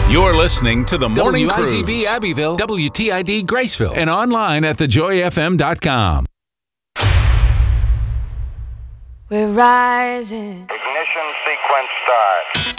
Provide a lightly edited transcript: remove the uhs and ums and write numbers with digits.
You're listening to the Morning Cruise. WIZB Abbeville, WTID Graceville, And online at thejoyfm.com. We're rising. Ignition sequence start.